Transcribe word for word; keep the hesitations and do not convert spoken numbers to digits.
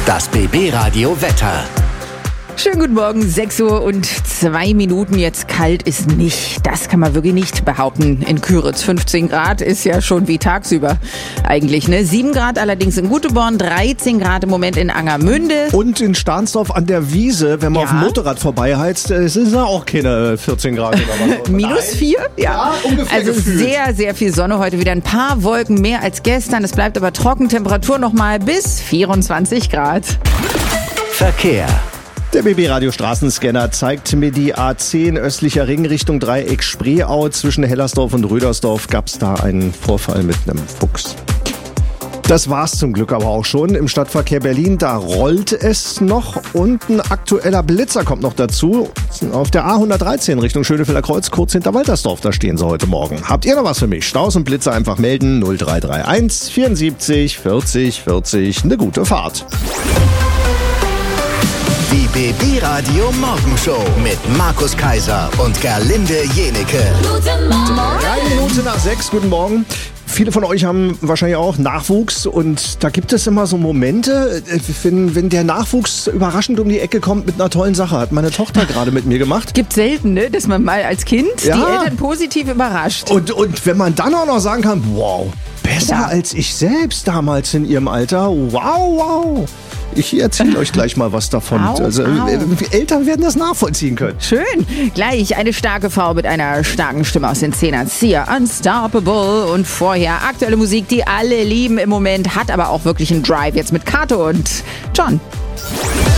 Das B B-Radio Wetter. Schönen guten Morgen, sechs Uhr und zwei Minuten. Jetzt kalt ist nicht. Das kann man wirklich nicht behaupten. In Küritz fünfzehn Grad ist ja schon wie tagsüber eigentlich, ne? sieben Grad allerdings in Guteborn, dreizehn Grad im Moment in Angermünde. Und in Stahnsdorf an der Wiese, wenn man Ja. auf dem Motorrad vorbeiheizt, es ist ja auch keine vierzehn Grad oder was. Minus vier? Ja, Ja, ungefähr also gefühlt. sehr, sehr viel Sonne heute wieder. Ein paar Wolken mehr als gestern. Es bleibt aber trocken. Temperatur nochmal bis vierundzwanzig Grad. Verkehr. Der B B-Radio Straßenscanner zeigt mir die A zehn östlicher Ring Richtung Dreieck Spreeau. Zwischen Hellersdorf und Rödersdorf gab es da einen Vorfall mit einem Fuchs. Das war's zum Glück aber auch schon. Im Stadtverkehr Berlin, da rollt es noch und ein aktueller Blitzer kommt noch dazu. Auf der A hundertdreizehn Richtung Schönefelder Kreuz, kurz hinter Waltersdorf, da stehen sie heute Morgen. Habt ihr noch was für mich? Staus und Blitzer einfach melden. null drei drei eins vierundsiebzig vierzig vierzig. Eine gute Fahrt. Die B B-Radio Morgenshow mit Markus Kaiser und Gerlinde Jenecke. Drei Minuten nach sechs, guten Morgen. Viele von euch haben wahrscheinlich auch Nachwuchs und da gibt es immer so Momente, wenn, wenn der Nachwuchs überraschend um die Ecke kommt mit einer tollen Sache. Hat meine Tochter gerade mit mir gemacht. Gibt selten, ne, dass man mal als Kind Ja. die Eltern positiv überrascht. Und, und wenn man dann auch noch sagen kann, wow, besser Ja. als ich selbst damals in ihrem Alter, wow, wow. Ich erzähle euch gleich mal was davon. Au, also au. äh, Eltern werden das nachvollziehen können. Schön. Gleich eine starke Frau mit einer starken Stimme aus den Zehnern. Sia, Unstoppable. Und vorher aktuelle Musik, die alle lieben im Moment, hat aber auch wirklich einen Drive jetzt mit Kato und John.